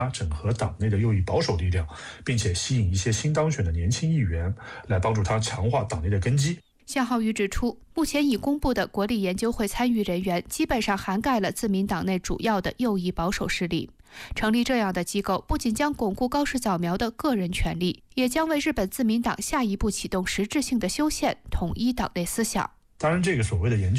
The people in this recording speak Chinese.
整合党内的右翼保守力量，并且吸引一些新当选的年轻议员，来帮助他强化党内的根基。 夏浩宇指出，目前已公布的国力研究会参与人员基本上涵盖了自民党内主要的右翼保守势力。成立这样的机构，不仅将巩固高市早苗的个人权利，也将为日本自民党下一步启动实质性的修宪，统一党内思想。 当然，这个所谓的研究